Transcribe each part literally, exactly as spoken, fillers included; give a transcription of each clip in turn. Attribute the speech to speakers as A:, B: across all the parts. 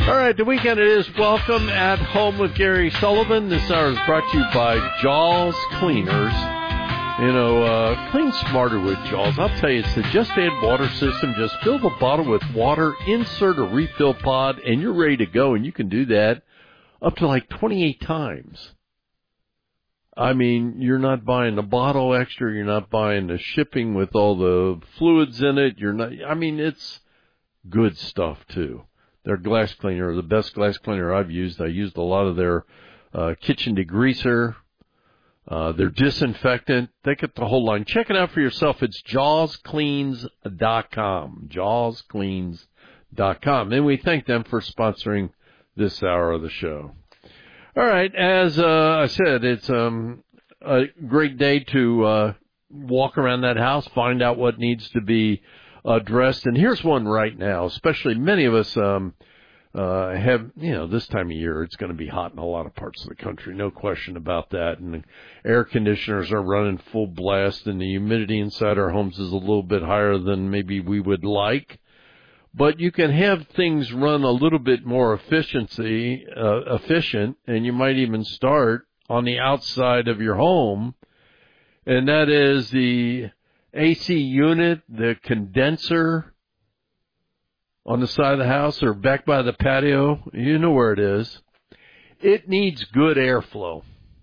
A: All right, the weekend it is. Welcome at Home with Gary Sullivan. This hour is brought to you by Jaws Cleaners. You know, uh, clean smarter with Jaws. I'll tell you, it's the Just Add Water system. Just fill the bottle with water, insert a refill pod, and you're ready to go. And you can do that up to like twenty-eight times. I mean, you're not buying the bottle extra. You're not buying the shipping with all the fluids in it. You're not, I mean, it's good stuff, too. Their glass cleaner, the best glass cleaner I've used. I used a lot of their uh, kitchen degreaser, uh, their disinfectant. They get the whole line. Check it out for yourself. It's jaws cleans dot com. jaws cleans dot com. And we thank them for sponsoring this hour of the show. All right, as uh, I said, it's um, a great day to uh, walk around that house, find out what needs to be addressed. And here's one right now, especially many of us um, uh, have, you know, this time of year, it's going to be hot in a lot of parts of the country, no question about that. And the air conditioners are running full blast, and the humidity inside our homes is a little bit higher than maybe we would like. But you can have things run a little bit more efficiency, uh, efficient, and you might even start on the outside of your home, and that is the A C unit, the condenser on the side of the house or back by the patio. You know where it is. It needs good airflow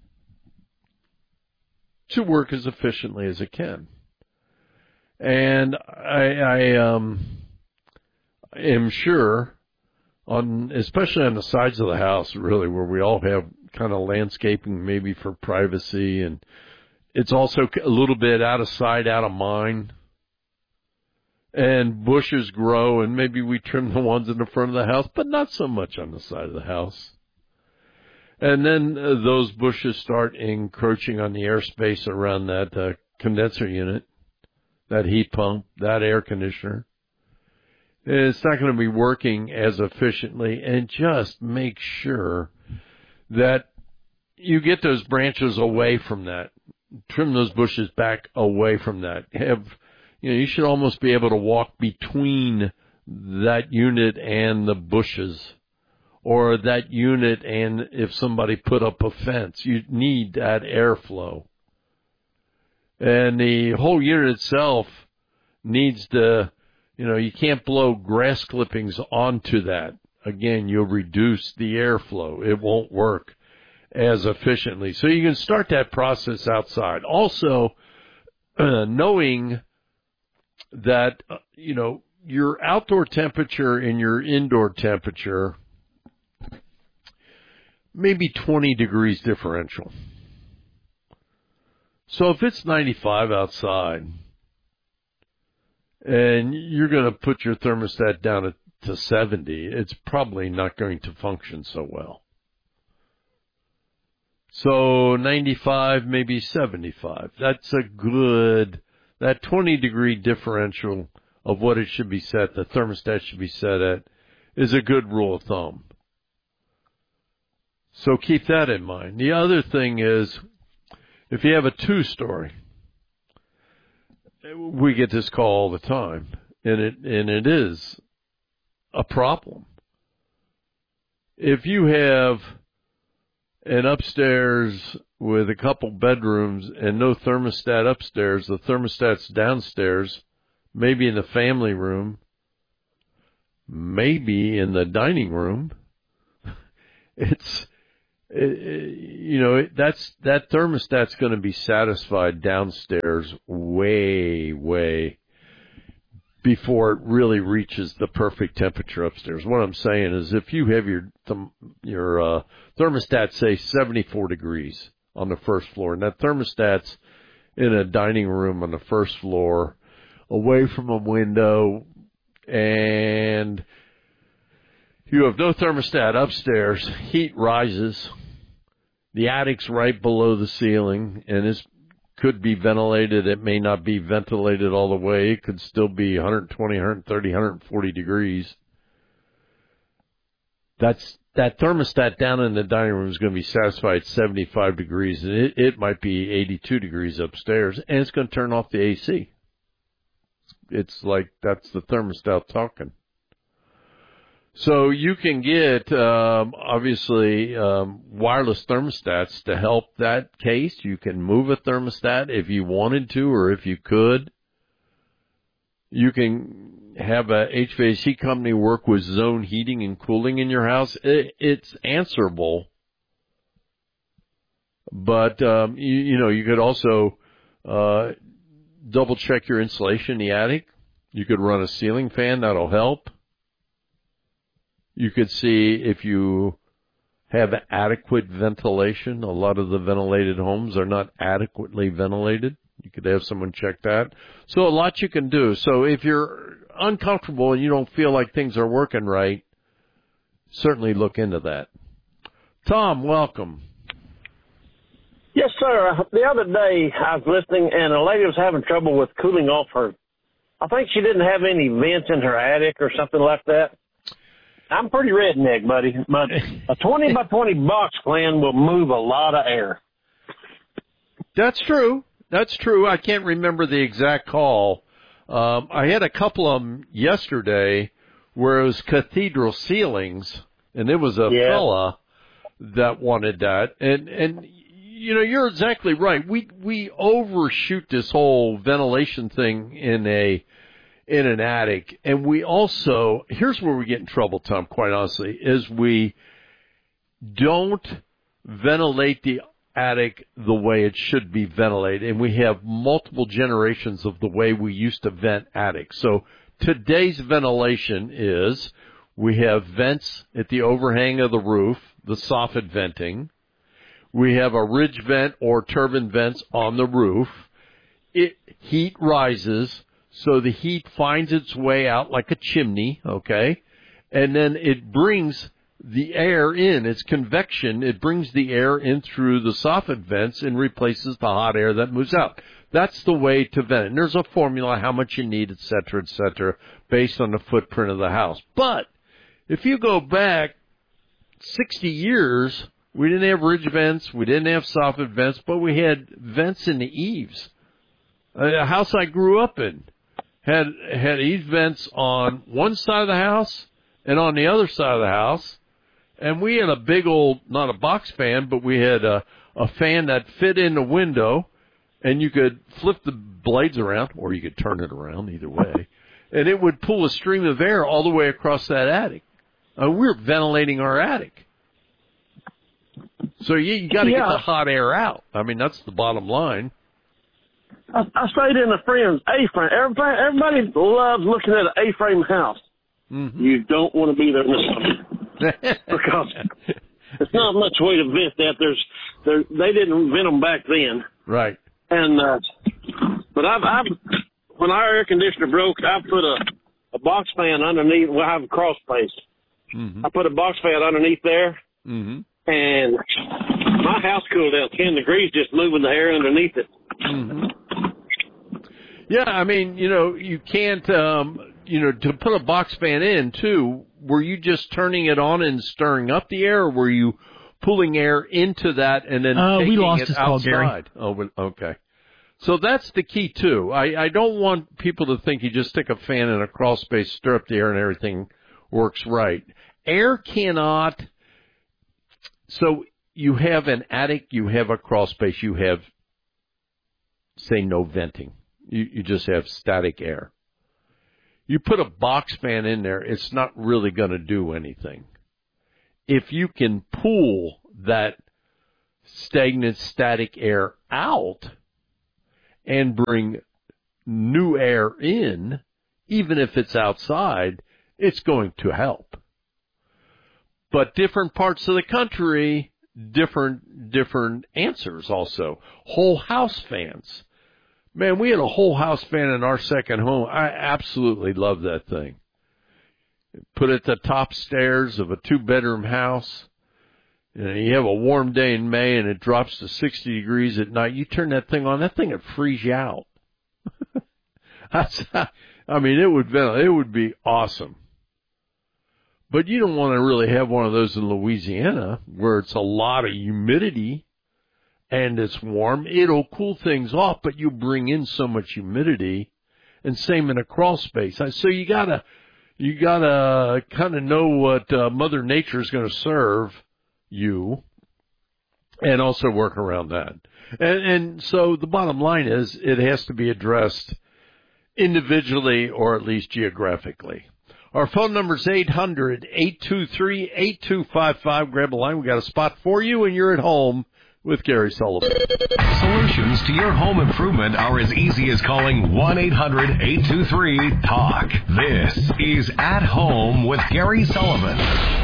A: to work as efficiently as it can. And I, I um, am sure, on especially on the sides of the house, really, where we all have kind of landscaping maybe for privacy, and it's also a little bit out of sight, out of mind. And bushes grow, and maybe we trim the ones in the front of the house, but not so much on the side of the house. And then uh, those bushes start encroaching on the airspace around that uh, condenser unit, that heat pump, that air conditioner. And it's not going to be working as efficiently, and just make sure that you get those branches away from that. Trim those bushes back away from that. Have, you know, you should almost be able to walk between that unit and the bushes, or that unit and if somebody put up a fence. You need that airflow. And the whole unit itself needs to, you know, you can't blow grass clippings onto that. Again, you'll reduce the airflow. It won't work as efficiently. So you can start that process outside. Also, uh, knowing that, uh, you know, your outdoor temperature and your indoor temperature may be twenty degrees differential. So if it's ninety-five outside and you're going to put your thermostat down to seventy, it's probably not going to function so well. So ninety-five, maybe seventy-five. That's a good, that twenty degree differential of what it should be set, the thermostat should be set at, is a good rule of thumb. So keep that in mind. The other thing is, if you have a two-story, we get this call all the time, and it and it is a problem. If you have an upstairs with a couple bedrooms and no thermostat upstairs, the thermostat's downstairs, maybe in the family room, maybe in the dining room, it's, it, you know, it, that's, that thermostat's going to be satisfied downstairs way, way before it really reaches the perfect temperature upstairs. What I'm saying is, if you have your your uh, thermostat, say, seventy-four degrees on the first floor, and that thermostat's in a dining room on the first floor, away from a window, and you have no thermostat upstairs, heat rises, the attic's right below the ceiling, and it's could be ventilated. It may not be ventilated all the way. It could still be one twenty, one thirty, one forty degrees. That's, that thermostat down in the dining room is going to be satisfied at seventy-five degrees, and it, it might be eighty-two degrees upstairs, and it's going to turn off the A C. It's like, that's the thermostat talking. So you can get, um, obviously, um, wireless thermostats to help that case. You can move a thermostat if you wanted to or if you could. You can have a H V A C company work with zone heating and cooling in your house. It, it's answerable. But, um, you, you know, you could also uh, double check your insulation in the attic. You could run a ceiling fan. That'll help. You could see if you have adequate ventilation. A lot of the ventilated homes are not adequately ventilated. You could have someone check that. So a lot you can do. So if you're uncomfortable and you don't feel like things are working right, certainly look into that. Tom, welcome.
B: Yes, sir. The other day I was listening, and a lady was having trouble with cooling off her. I think she didn't have any vents in her attic or something like that. I'm pretty redneck, buddy, but a twenty by twenty box plan will move a lot of air.
A: That's true. That's true. I can't remember the exact call. Um, I had a couple of them yesterday where it was cathedral ceilings, and it was a
B: yeah.
A: fella that wanted that. And, and, you know, you're exactly right. We, we overshoot this whole ventilation thing in a, in an attic. And we also, here's where we get in trouble, Tom, quite honestly, is we don't ventilate the attic the way it should be ventilated. And we have multiple generations of the way we used to vent attics. So today's ventilation is we have vents at the overhang of the roof, the soffit venting. We have a ridge vent or turbine vents on the roof. It, heat rises. So the heat finds its way out like a chimney, okay? And then it brings the air in. It's convection. It brings the air in through the soffit vents and replaces the hot air that moves out. That's the way to vent it. And there's a formula, how much you need, et cetera, et cetera, based on the footprint of the house. But if you go back sixty years, we didn't have ridge vents, we didn't have soffit vents, but we had vents in the eaves. A house I grew up in had had eave vents on one side of the house and on the other side of the house. And we had a big old, not a box fan, but we had a, a fan that fit in the window, and you could flip the blades around, or you could turn it around, either way, and it would pull a stream of air all the way across that attic. Uh, we were ventilating our attic. So you, you got to
B: yeah.
A: get the hot air out. I mean, that's the bottom line.
B: I, I stayed in a friend's A-frame. Everybody, everybody loves looking at an A-frame house.
A: Mm-hmm.
B: You don't want to be there in the summer because it's not much way to vent that. There's, there, they didn't vent them back then.
A: Right.
B: And uh, but I've, I've when our air conditioner broke, I put a, a box fan underneath. Well, I have a crawl space.
A: Mm-hmm.
B: I put a box fan underneath there,
A: mm-hmm.
B: and my house cooled down ten degrees just moving the air underneath it.
A: Mm-hmm. Yeah, I mean, you know, you can't, um, you know, to put a box fan in, too, were you just turning it on and stirring up the air, or were you pulling air into that and then
C: uh,
A: taking
C: we lost
A: it
C: his call,
A: outside?
C: Gary.
A: Oh, okay. So that's the key, too. I, I don't want people to think you just stick a fan in a crawl space, stir up the air, and everything works right. Air cannot, so you have an attic, you have a crawl space, you have, say, no venting. You, you just have static air. You put a box fan in there, it's not really going to do anything. If you can pull that stagnant static air out and bring new air in, even if it's outside, it's going to help. But different parts of the country, different different answers also. Whole house fans. Man, we had a whole house fan in our second home. I absolutely love that thing. Put it at the top stairs of a two-bedroom house. You know, you have a warm day in May and it drops to sixty degrees at night. You turn that thing on, that thing would freeze you out. That's, I mean, it would it would be awesome. But you don't want to really have one of those in Louisiana where it's a lot of humidity. And it's warm, it'll cool things off, but you bring in so much humidity, and same in a crawl space. So you gotta, You got to kind of know what uh, Mother Nature is going to serve you and also work around that. And, and so the bottom line is it has to be addressed individually or at least geographically. Our phone number is eight hundred, eight two three, eight two five five. Grab a line. We got a spot for you, and you're at home with Gary Sullivan.
C: Solutions to your home improvement are as easy as calling one eight hundred, eight two three, talk. This is At Home with Gary Sullivan.